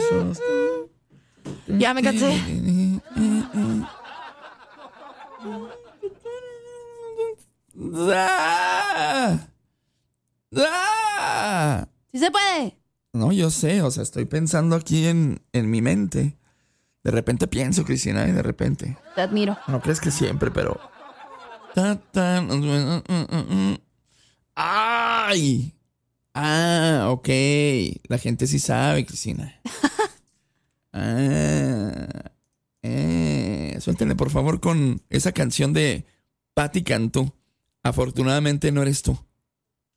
besos. Ya me cansé. Sí se puede. No, yo sé, o sea, estoy pensando aquí en mi mente. De repente pienso, Cristina, y de repente. Te admiro. No crees que siempre, pero. ¡Ay! Ah, ok. La gente sí sabe, Cristina. Suéltenle, por favor, con esa canción de Patti Cantú. Afortunadamente no eres tú.